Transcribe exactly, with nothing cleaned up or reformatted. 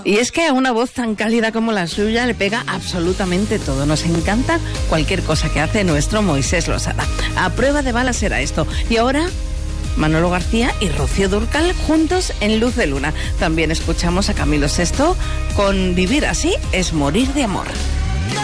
Y es que a una voz tan cálida como la suya le pega absolutamente todo. Nos encanta cualquier cosa que hace nuestro Moisés Losada. A prueba de balas era esto. Y ahora Manolo García y Rocío Dúrcal juntos en Luz de Luna. También escuchamos a Camilo Sesto con Vivir así es morir de amor.